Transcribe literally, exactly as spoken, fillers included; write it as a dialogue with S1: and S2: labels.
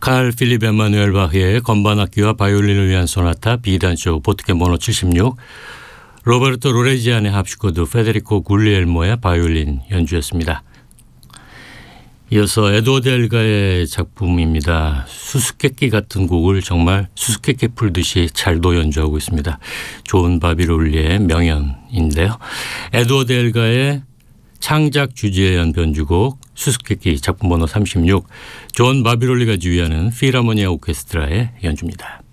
S1: 칼 필립 에마누엘 바흐의 건반 악기와 바이올린을 위한 소나타 B단조 보트겐 번호 칠십육, 로베르토 로레지안의 합시코드, 페데리코 굴리엘모의 바이올린 연주였습니다. 이어서 에드워드 엘가의 작품입니다. 수수께끼 같은 곡을 정말 수수께끼 풀듯이 잘도 연주하고 있습니다. 존 바비롤리의 명연인데요. 에드워드 엘가의 창작 주제연 변주곡 수수께끼 작품 번호 삼십육, 존 바비롤리가 지휘하는 필하모니아 오케스트라의 연주입니다.